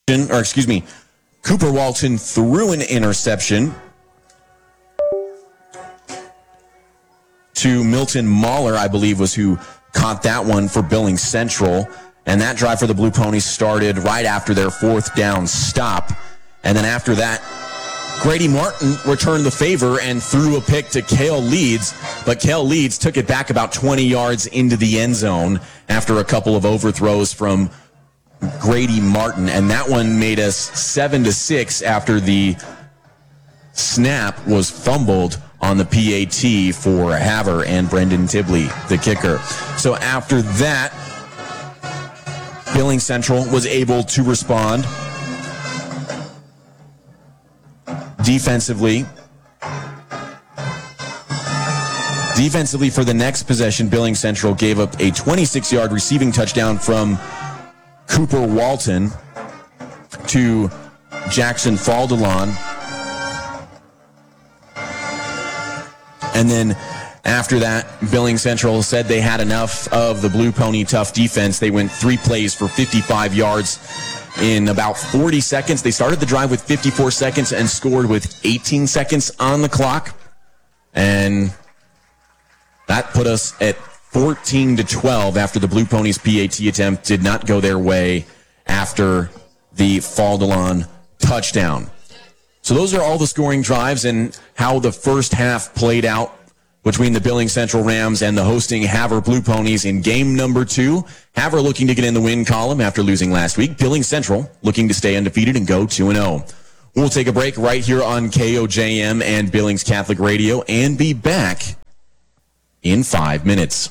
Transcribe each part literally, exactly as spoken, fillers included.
or excuse me, Cooper Walton threw an interception to Milton Mahler, I believe, was who caught that one for Billings Central. And that drive for the Blue Ponies started right after their fourth down stop. And then after that, Grady Martin returned the favor and threw a pick to Cale Leeds, but Cale Leeds took it back about twenty yards into the end zone after a couple of overthrows from Grady Martin, and that one made us seven to six after the snap was fumbled on the P A T for Haver and Brendan Tibley, the kicker. So after that, Billings Central was able to respond defensively. Defensively for the next possession, Billings Central gave up a twenty-six-yard receiving touchdown from Cooper Walton to Jackson Faldelon. And then after that, Billings Central said they had enough of the Blue Pony tough defense. They went three plays for fifty-five yards in about forty seconds. They started the drive with fifty-four seconds and scored with eighteen seconds on the clock. And that put us at fourteen to twelve after the Blue Ponies P A T attempt did not go their way after the Faldelon touchdown. So those are all the scoring drives and how the first half played out between the Billings Central Rams and the hosting Havre Blue Ponies in game number two. Havre looking to get in the win column after losing last week. Billings Central looking to stay undefeated and go two and oh. We'll take a break right here on K O J M and Billings Catholic Radio and be back in five minutes.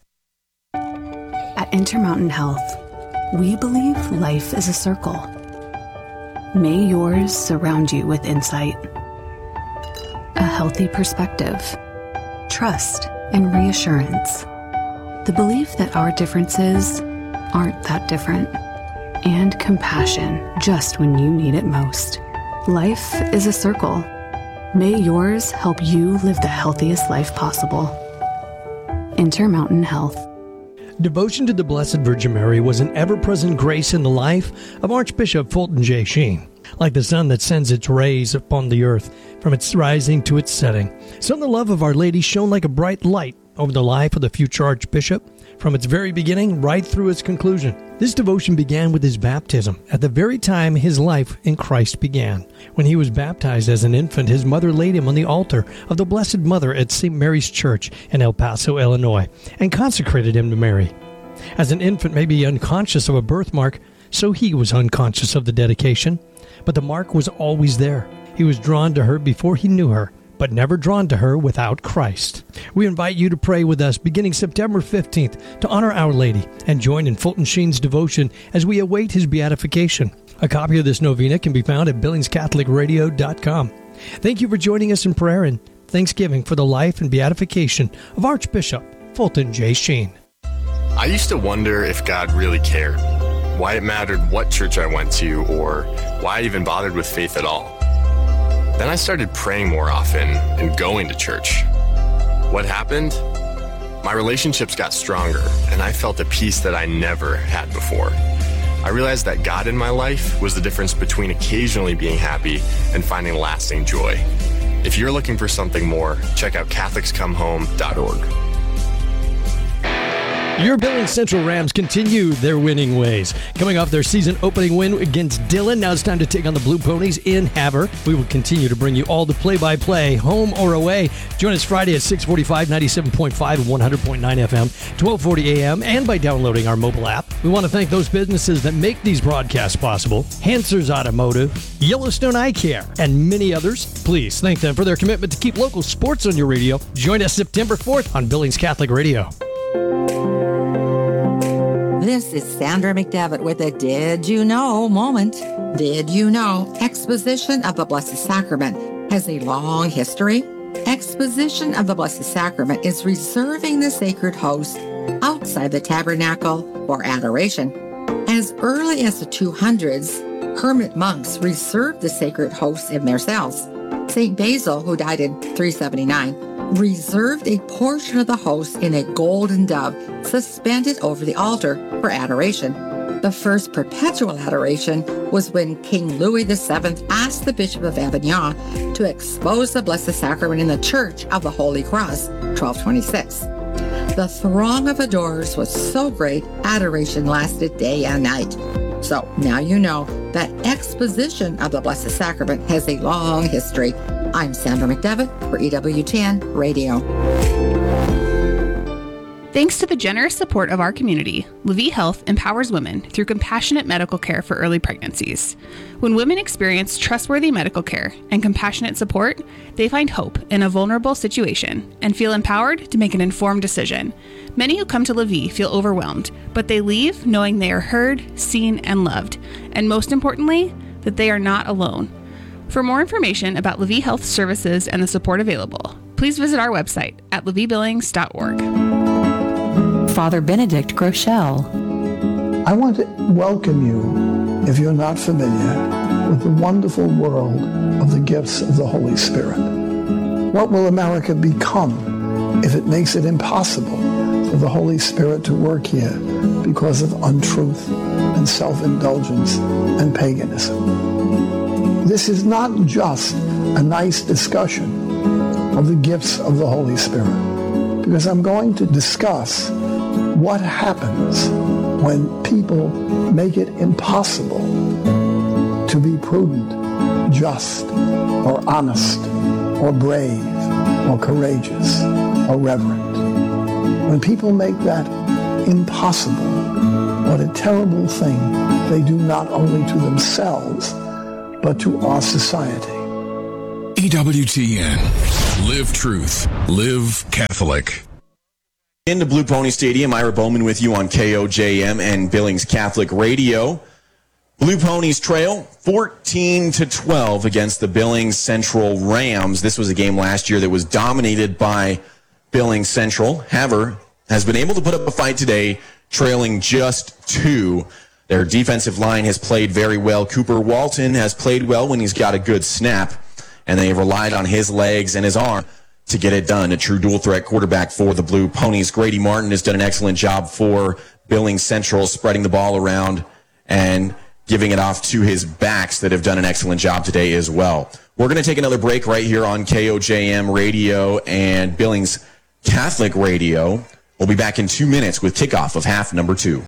At Intermountain Health, we believe life is a circle. May yours surround you with insight, a healthy perspective, trust, and reassurance. The belief that our differences aren't that different, and compassion just when you need it most. Life is a circle. May yours help you live the healthiest life possible. Intermountain Health. Devotion to the Blessed Virgin Mary was an ever-present grace in the life of Archbishop Fulton J. Sheen. Like the sun that sends its rays upon the earth from its rising to its setting, so the love of Our Lady shone like a bright light over the life of the future Archbishop from its very beginning right through its conclusion. This devotion began with his baptism, at the very time his life in Christ began. When he was baptized as an infant, his mother laid him on the altar of the Blessed Mother at Saint Mary's Church in El Paso, Illinois, and consecrated him to Mary. As an infant may be unconscious of a birthmark, so he was unconscious of the dedication. But the mark was always there. He was drawn to her before he knew her, but never drawn to her without Christ. We invite you to pray with us beginning September fifteenth to honor Our Lady and join in Fulton Sheen's devotion as we await his beatification. A copy of this novena can be found at billings catholic radio dot com. Thank you for joining us in prayer and thanksgiving for the life and beatification of Archbishop Fulton J. Sheen. I used to wonder if God really cared, why it mattered what church I went to, or why I even bothered with faith at all. Then I started praying more often and going to church. What happened? My relationships got stronger, and I felt a peace that I never had before. I realized that God in my life was the difference between occasionally being happy and finding lasting joy. If you're looking for something more, check out catholics come home dot org. Your Billings Central Rams continue their winning ways. Coming off their season opening win against Dillon, now it's time to take on the Blue Ponies in Havre. We will continue to bring you all the play-by-play, home or away. Join us Friday at six forty-five, ninety-seven point five and one hundred point nine F M, twelve forty A M, and by downloading our mobile app. We want to thank those businesses that make these broadcasts possible. Hansers Automotive, Yellowstone Eye Care, and many others. Please thank them for their commitment to keep local sports on your radio. Join us September fourth on Billings Catholic Radio. This is Sandra McDevitt with a Did You Know moment. Did you know Exposition of the Blessed Sacrament has a long history? Exposition of the Blessed Sacrament is reserving the sacred host outside the tabernacle for adoration. As early as the two hundreds, hermit monks reserved the sacred hosts in their cells. Saint Basil, who died in three seventy-nine, reserved a portion of the host in a golden dove suspended over the altar for adoration. The first perpetual adoration was when King Louis the Seventh asked the Bishop of Avignon to expose the Blessed Sacrament in the Church of the Holy Cross, twelve twenty-six. The throng of adorers was so great, adoration lasted day and night. So now you know that exposition of the Blessed Sacrament has a long history. I'm Sandra McDevitt for E W T N Radio. Thanks to the generous support of our community, LaVie Health empowers women through compassionate medical care for early pregnancies. When women experience trustworthy medical care and compassionate support, they find hope in a vulnerable situation and feel empowered to make an informed decision. Many who come to LaVie feel overwhelmed, but they leave knowing they are heard, seen, and loved, and most importantly, that they are not alone. For more information about LaVie Health services and the support available, please visit our website at lavie billings dot org. Father Benedict Groeschel. I want to welcome you, if you're not familiar, with the wonderful world of the gifts of the Holy Spirit. What will America become if it makes it impossible for the Holy Spirit to work here because of untruth and self-indulgence and paganism? This is not just a nice discussion of the gifts of the Holy Spirit, because I'm going to discuss what happens when people make it impossible to be prudent, just, or honest, or brave, or courageous, or reverent. When people make that impossible, what a terrible thing they do not only to themselves, but to our society. E W T N. Live truth. Live Catholic. Into Blue Pony Stadium, Ira Bowman with you on K O J M and Billings Catholic Radio. Blue Ponies trail fourteen to twelve against the Billings Central Rams. This was a game last year that was dominated by Billings Central. However, has been able to put up a fight today, trailing just two. Their defensive line has played very well. Cooper Walton has played well when he's got a good snap, and they have relied on his legs and his arm to get it done. A true dual threat quarterback for the Blue Ponies. Grady Martin has done an excellent job for Billings Central, spreading the ball around and giving it off to his backs that have done an excellent job today as well. We're going to take another break right here on K O J M Radio and Billings Catholic Radio. We'll be back in two minutes with kickoff of half number two.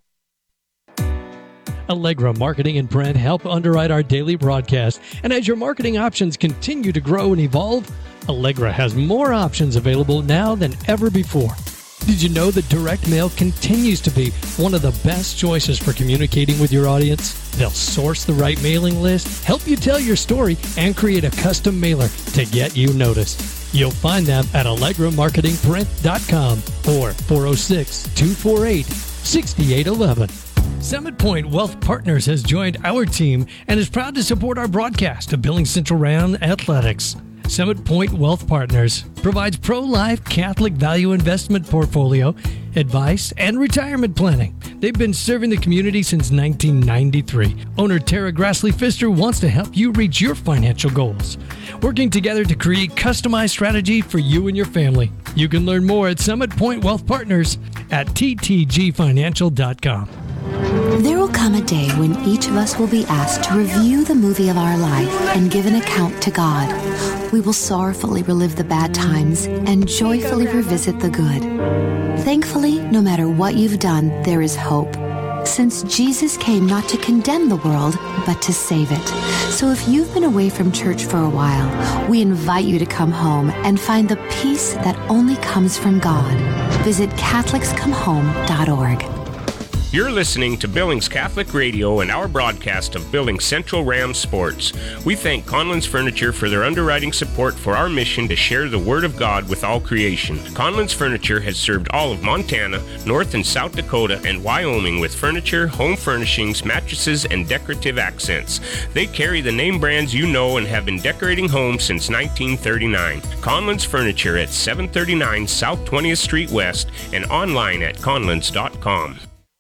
Allegra Marketing and Print help underwrite our daily broadcast. And as your marketing options continue to grow and evolve, Allegra has more options available now than ever before. Did you know that direct mail continues to be one of the best choices for communicating with your audience? They'll source the right mailing list, help you tell your story, and create a custom mailer to get you noticed. You'll find them at allegra marketing print dot com or four oh six, two four eight, six eight one one. Summit Point Wealth Partners has joined our team and is proud to support our broadcast of Billings Central Ram Athletics. Summit Point Wealth Partners provides pro-life Catholic value investment portfolio, advice, and retirement planning. They've been serving the community since nineteen ninety-three. Owner Tara Grassley-Pfister wants to help you reach your financial goals, working together to create customized strategy for you and your family. You can learn more at Summit Point Wealth Partners at t t g financial dot com. There will come a day when each of us will be asked to review the movie of our life and give an account to God. We will sorrowfully relive the bad times and joyfully revisit the good. Thankfully, no matter what you've done, there is hope, since Jesus came not to condemn the world, but to save it. So if you've been away from church for a while, we invite you to come home and find the peace that only comes from God. Visit catholics come home dot org. You're listening to Billings Catholic Radio and our broadcast of Billings Central Rams sports. We thank Conlon's Furniture for their underwriting support for our mission to share the Word of God with all creation. Conlon's Furniture has served all of Montana, North and South Dakota, and Wyoming with furniture, home furnishings, mattresses, and decorative accents. They carry the name brands you know and have been decorating homes since nineteen thirty-nine. Conlon's Furniture at seven thirty-nine South twentieth Street West and online at conlons dot com.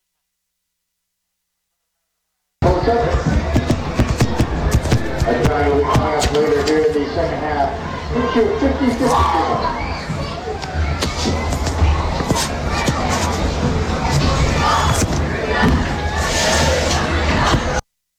A try to half later here in the second half. fifty fifty.